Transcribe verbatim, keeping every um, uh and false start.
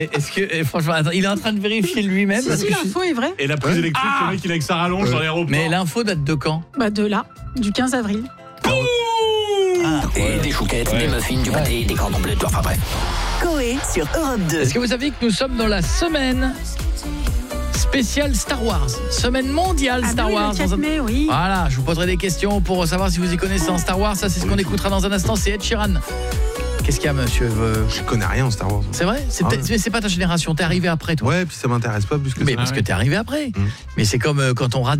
Est-ce que, et franchement, attends, il est en train de vérifier lui-même. Si, parce si, que l'info est vraie. Et la prise électrique, Ah le mec, il a avec sa rallonge Euh, dans l'aéroport. Mais l'info date de quand? Bah de là, du quinze avril. Ah, Et des chouquettes, des muffins, du pâté, des cordons bleus, enfin bref. Coé sur Europe deux. Est-ce que vous savez que nous sommes dans la semaine spéciale Star Wars, semaine mondiale Ah Star bah oui, Wars. le quatre dans un- mai, oui. Voilà, je vous poserai des questions pour savoir si vous y connaissez en Star Wars. Ça, c'est ce qu'on écoutera dans un instant. C'est Ed Sheeran. Qu'est-ce qu'il y a, monsieur? euh, Je connais rien en Star Wars. C'est vrai? C'est Ah peut-être- ouais. mais c'est pas ta génération. T'es arrivé après, toi. Ouais, puis ça m'intéresse pas plus que Mais ça. parce que t'es arrivé après. Mm. Mais c'est comme euh, quand on rate